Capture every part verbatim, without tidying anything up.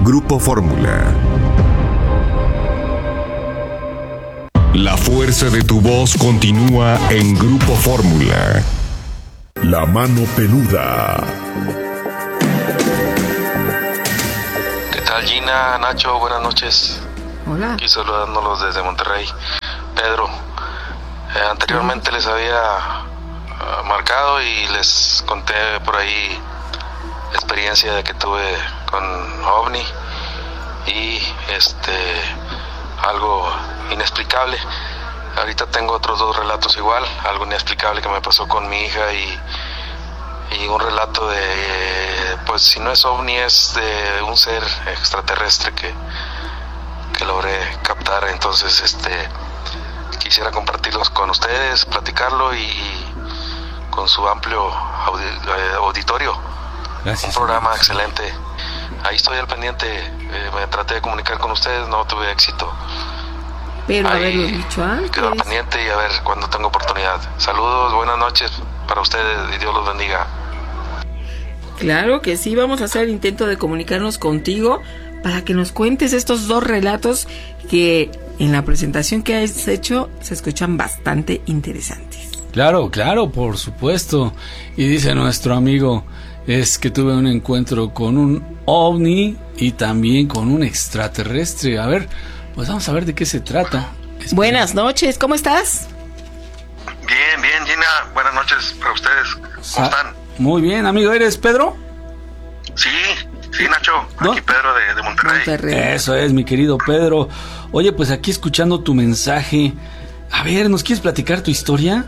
Grupo Fórmula. La fuerza de tu voz continúa en Grupo Fórmula. La mano peluda. ¿Qué tal, Gina, Nacho? Buenas noches. Hola. Aquí saludándolos desde Monterrey. Pedro, eh, anteriormente les había uh, marcado y les conté por ahí la experiencia que tuve con OVNI y este algo inexplicable. Ahorita tengo otros dos relatos igual, algo inexplicable que me pasó con mi hija y, y un relato de, pues si no es OVNI, es de un ser extraterrestre que, que logré captar. Entonces este quisiera compartirlos con ustedes, platicarlo y, y con su amplio audi, eh, auditorio. Gracias. Un programa excelente. Ahí estoy al pendiente. Eh, me traté de comunicar con ustedes, no tuve éxito. Pero Ahí haberlo dicho antes. quedo pendiente y a ver cuando tengo oportunidad. Saludos, buenas noches para ustedes y Dios los bendiga. Claro que sí, vamos a hacer el intento de comunicarnos contigo para que nos cuentes estos dos relatos que en la presentación que has hecho se escuchan bastante interesantes. Claro, claro, por supuesto. Y dice nuestro amigo, es que tuve un encuentro con un ovni y también con un extraterrestre. A ver, pues vamos a ver de qué se trata. Espera. Buenas noches, ¿cómo estás? Bien, bien, Gina, buenas noches para ustedes. ¿Cómo Sa- están? Muy bien, amigo, ¿eres Pedro? Sí, sí, Nacho, ¿No? aquí Pedro de, de Monterrey. Monterrey. Eso es, mi querido Pedro. Oye, pues aquí escuchando tu mensaje. A ver, ¿nos quieres platicar tu historia?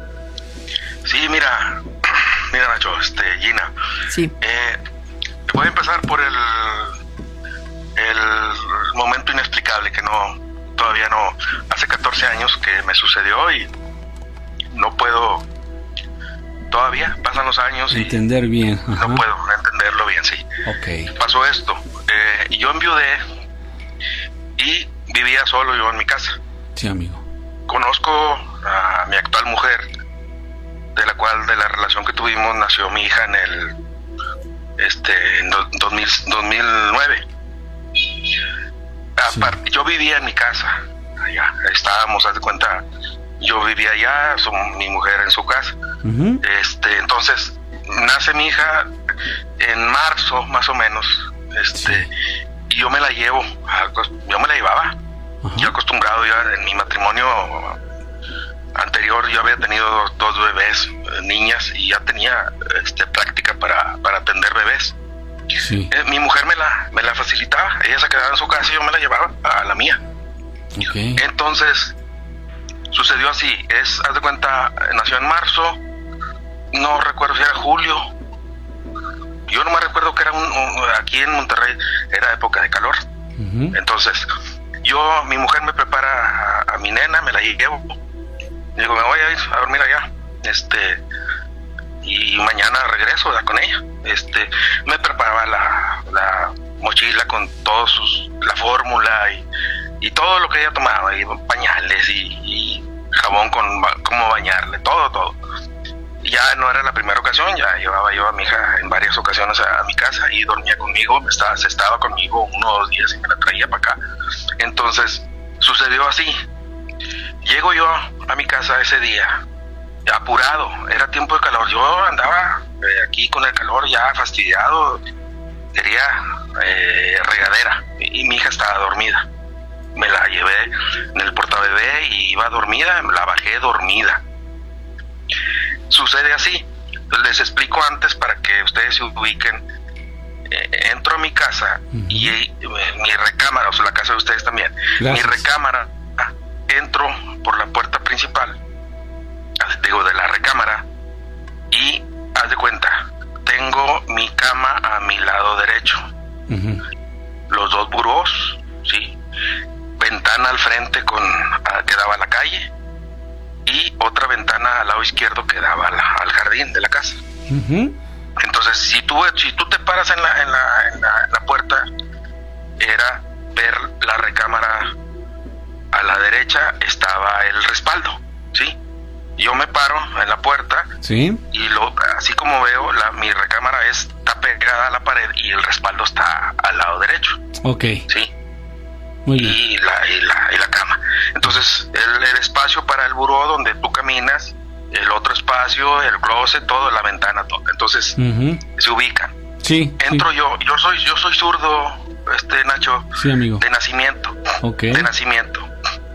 Sí, mira, mira Nacho, este, Gina. Sí. Eh, voy a empezar por el, el momento inexplicable que no, todavía no, hace catorce años que me sucedió y no puedo, todavía pasan los años y Entender bien. Ajá. no puedo entenderlo bien, sí. Ok. Pasó esto, eh, y yo enviudé y vivía solo yo en mi casa. Sí, amigo. Conozco a mi actual mujer, de la cual, de la relación que tuvimos, nació mi hija en el, este, en do, dos mil, dos mil nueve. Apar- sí. Yo vivía en mi casa, allá, estábamos, haz de cuenta, yo vivía allá, su, mi mujer en su casa. Uh-huh. Este, entonces, nace mi hija en marzo, más o menos, este, sí. y yo me la llevo, yo me la llevaba. Uh-huh. Yo acostumbrado ya en mi matrimonio anterior, yo había tenido dos, dos bebés, eh, niñas, y ya tenía este, práctica para, para atender bebés. Sí. Eh, mi mujer me la, me la facilitaba, ella se quedaba en su casa y yo me la llevaba a la mía. Okay. Entonces, sucedió así, es, haz de cuenta, nació en marzo, no recuerdo si era julio, yo no me recuerdo que era un, un aquí en Monterrey, era época de calor. Uh-huh. Entonces, yo, mi mujer me prepara a, a mi nena, me la llevo. Digo, me voy a ir a dormir allá. Este, y mañana regreso ¿verdad? Con ella. Este, me preparaba la, la mochila con todos sus, la fórmula y, y todo lo que ella tomaba, y pañales y, y jabón con cómo bañarle, todo, todo. Ya no era la primera ocasión, ya llevaba yo a mi hija en varias ocasiones a, a mi casa y dormía conmigo, me estaba, se estaba conmigo uno o dos días y me la traía para acá. Entonces, sucedió así. Llego yo a mi casa ese día, apurado, era tiempo de calor, yo andaba eh, aquí con el calor ya fastidiado, quería eh, regadera, y, y mi hija estaba dormida. Me la llevé en el portabebé y iba dormida, la bajé dormida. Sucede así, les explico antes para que ustedes se ubiquen. Eh, entro a mi casa uh-huh. y eh, mi recámara, o sea, la casa de ustedes también, Gracias. Mi recámara, entro por la puerta principal, digo, de la recámara, y haz de cuenta, tengo mi cama a mi lado derecho, uh-huh. los dos burós, sí, ventana al frente con a, que daba a la calle, y otra ventana al lado izquierdo que daba la, al jardín de la casa. Uh-huh. Entonces, si tú, si tú te paras en la, en la, en la, en la puerta, era ver la recámara. A la derecha estaba el respaldo, ¿sí? Yo me paro en la puerta, ¿sí? Y lo, así como veo, la, mi recámara está pegada a la pared y el respaldo está al lado derecho. Ok. Sí. Muy bien. Y la, y la, y la cama. Entonces, el, el espacio para el buró donde tú caminas, el otro espacio, el closet, todo, la ventana, todo. Entonces, Uh-huh. se ubican. Sí. Entro sí. yo, yo soy, yo soy zurdo, este Nacho, Sí, amigo. de nacimiento. Ok. De nacimiento.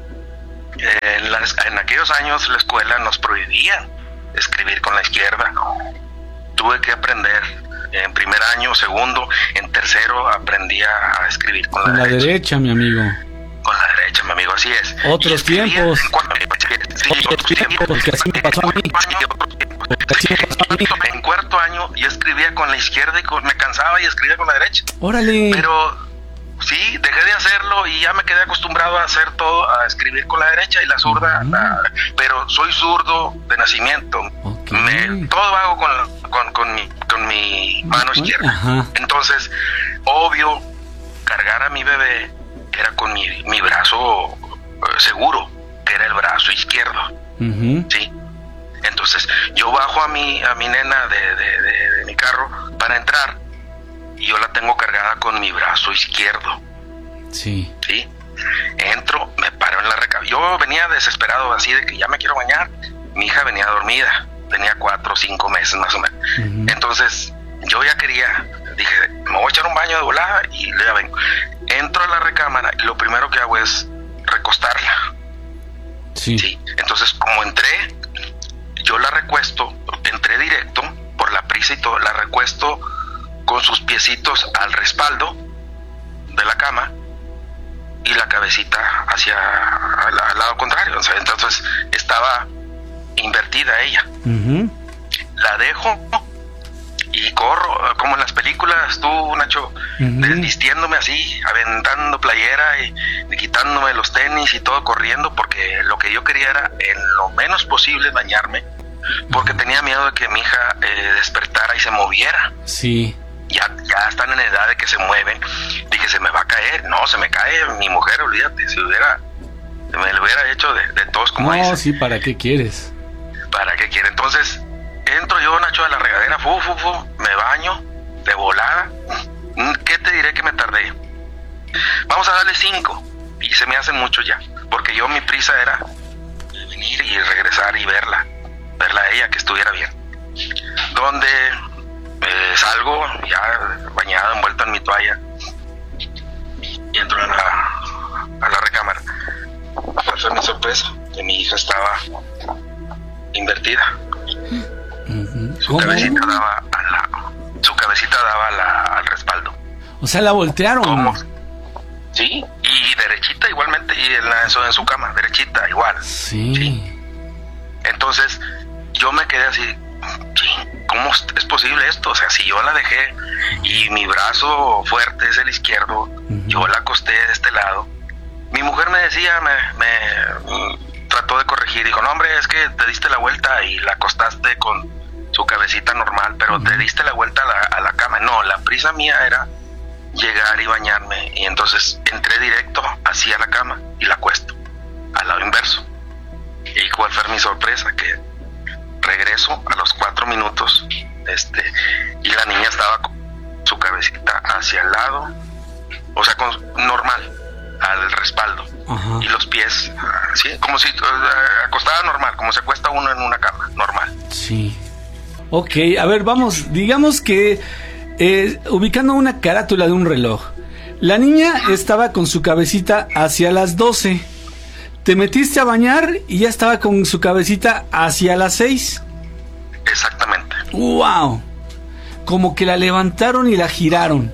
Eh, en, las, en aquellos años la escuela nos prohibía escribir con la izquierda. Tuve que aprender en primer año, segundo, en tercero aprendí a escribir con, Con la, la derecha. derecha, mi amigo. Con la derecha, mi amigo, así es. Otros Y escribía tiempos. En cuarto, sí, Otros otros tiempos, tiempos. porque así me pasó a mí. Porque así me pasó a mí. En cuarto año yo escribía con la izquierda y con, me cansaba y escribía con la derecha. Órale. Pero sí, dejé de hacerlo y ya me quedé acostumbrado a hacer todo, a escribir con la derecha y la zurda, Uh-huh. la- pero soy zurdo de nacimiento. Ok. Me, todo hago con, con, con, mi, con mi mano izquierda. Ajá. Entonces, obvio, cargar a mi bebé era con mi, mi brazo eh, seguro, que era el brazo izquierdo, Uh-huh. ¿sí? Entonces, yo bajo a mi, a mi nena de, de, de, de mi carro para entrar y yo la tengo cargada con mi brazo izquierdo, Sí. ¿sí? Entro, me paro en la recámara. Yo venía desesperado, así de que ya me quiero bañar. Mi hija venía dormida, tenía cuatro o cinco meses más o menos. Uh-huh. Entonces, yo ya quería, dije, me voy a echar un baño de volada y ya vengo. Entro a la recámara y lo primero que hago es recostarla, Sí. ¿sí? Entonces, como entré, yo la recuesto, entré directo, por la prisa y todo, la recuesto con sus piecitos al respaldo de la cama y la cabecita hacia al, al lado contrario. O sea, entonces estaba invertida ella. Uh-huh. La dejo y corro, como en las películas, tú, Nacho, Ujú. desvistiéndome así, aventando playera y, y quitándome los tenis y todo corriendo, porque lo que yo quería era en lo menos posible bañarme, porque tenía miedo de que mi hija eh, despertara y se moviera. Sí. Ya, ya están en edad de que se mueven. Dije, se me va a caer. No, se me cae mi mujer, olvídate. Si hubiera, me lo hubiera hecho de, de todos, como No, dicen. sí, ¿para qué quieres? ¿Para qué quiere? Entonces, entro yo, Nacho, a la regadera, fu, fu, fu, me baño, de volada. ¿Qué te diré que me tardé? Vamos a darle cinco. Y se me hacen mucho ya. Porque yo, mi prisa era venir y regresar y verla. Verla a ella, que estuviera bien. Donde eh, salgo, ya bañado, envuelto en mi toalla. Y entro a la, a la recámara. ¿Cuál fue mi sorpresa? Que mi hija estaba invertida. Uh-huh. Su ¿Cómo? cabecita daba a la, su cabecita daba a la, al respaldo. O sea, la voltearon. ¿Cómo? Sí, y derechita igualmente, y en, la, en, su, en su cama, derechita igual. Sí. Sí. Entonces, yo me quedé así, sí, ¿cómo es posible esto? O sea, si yo la dejé y mi brazo fuerte es el izquierdo, Uh-huh. yo la acosté de este lado. Mi mujer me decía, me, me trató de corregir, dijo, no hombre, es que te diste la vuelta y la acostaste con su cabecita normal, pero Uh-huh. te diste la vuelta a la, a la cama. No, la prisa mía era llegar y bañarme, y entonces entré directo hacia la cama y la acuesto al lado inverso. ¿Y cuál fue mi sorpresa? Que regreso a los cuatro minutos, este, y la niña estaba con su cabecita hacia el lado, o sea, con, normal, al respaldo. Ajá. Y los pies, sí, como si uh, acostada normal, como se acuesta uno en una cama, normal. Sí. Ok, a ver, vamos, digamos que eh, ubicando una carátula de un reloj. La niña estaba con su cabecita hacia las doce. Te metiste a bañar y ya estaba con su cabecita hacia las seis. Exactamente. ¡Wow! Como que la levantaron y la giraron.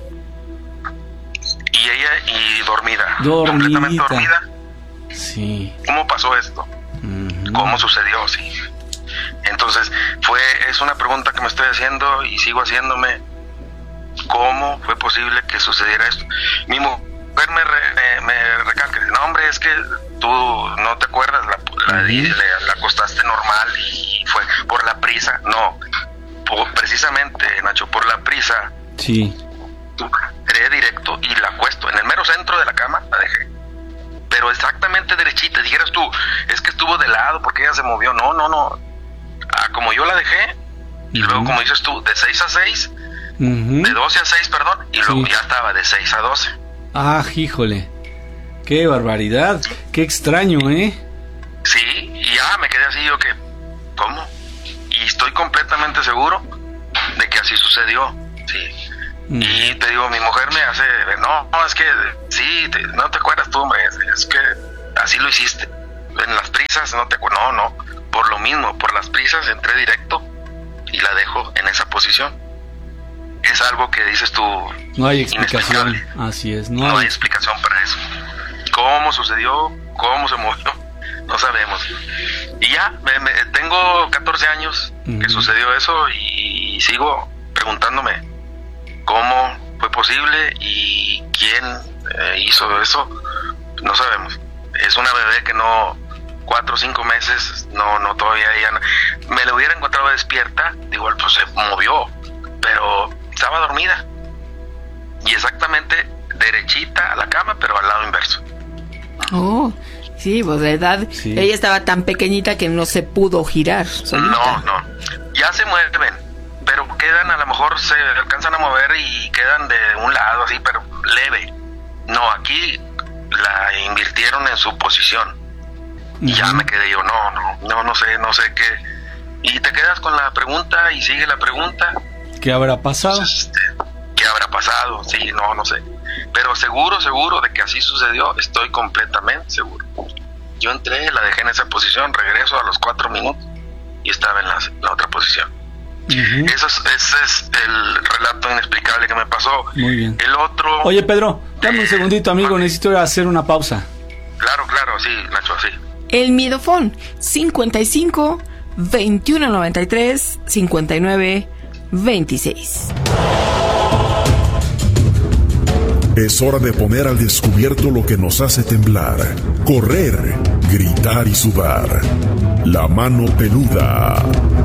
Y ella, y dormida, Dormidita. completamente dormida. Sí. ¿Cómo pasó esto? Uh-huh. ¿Cómo sucedió? Sí. Entonces, fue, es una pregunta que me estoy haciendo y sigo haciéndome. ¿Cómo fue posible que sucediera esto? Mi mujer me, re, me, me recalca, no hombre, es que tú no te acuerdas, la, la, Uh-huh. la, la acostaste normal y fue por la prisa. No, por, precisamente, Nacho, por la prisa, Sí. entré directo y la acuesto en el mero centro de la cama, la dejé. Pero exactamente derechita. Dijeras tú, es que estuvo de lado porque ella se movió. No, no, no. Ah, como yo la dejé, y Uh-huh. luego, como dices tú, de seis a seis, Uh-huh. de doce a seis, perdón, y luego Sí. ya estaba de seis a doce. Ah, híjole. Qué barbaridad. Qué extraño, ¿eh? Sí, y ya me quedé así yo que, ¿cómo? Y estoy completamente seguro de que así sucedió, sí. Mm. Y te digo, mi mujer me hace, no, no es que, sí, te, no te acuerdas tú, hombre, es, es que así lo hiciste. En las prisas, no te acuerdas, no, no, por lo mismo, por las prisas entré directo y la dejo en esa posición. Es algo que dices tú. No hay explicación, así es. No, no hay... hay explicación para eso. ¿Cómo sucedió? ¿Cómo se movió? No sabemos. Y ya, me, me, tengo catorce años uh-huh. que sucedió eso y, y sigo preguntándome cómo fue posible y quién eh, hizo eso. No sabemos. Es una bebé que no, cuatro o cinco meses, no, no todavía ella, no, me la hubiera encontrado despierta, digo, pues se movió, pero estaba dormida y exactamente derechita a la cama, pero al lado inverso. Oh, sí, pues de edad, sí. Ella estaba tan pequeñita que no se pudo girar solita. No, no, ya se mueven, pero quedan, a lo mejor se alcanzan a mover y quedan de un lado así, pero leve. No, aquí la invirtieron en su posición. Y uh-huh. ya me quedé yo, no, no, no, no sé, no sé qué. Y te quedas con la pregunta y sigue la pregunta. ¿Qué habrá pasado? Entonces, este, ¿qué habrá pasado? Sí, no, no sé. Pero seguro, seguro de que así sucedió, estoy completamente seguro. Yo entré, la dejé en esa posición, regreso a los cuatro minutos y estaba en la, la otra posición. Uh-huh. Eso es, ese es el relato inexplicable que me pasó. Muy bien. El otro... Oye, Pedro, dame un segundito, amigo, necesito hacer una pausa. Claro, claro, sí, Nacho, sí. El Miedofón, cincuenta y cinco, veintiuno noventa y tres, cincuenta y nueve, veintiséis. Es hora de poner al descubierto lo que nos hace temblar, correr, gritar y sudar. La mano peluda.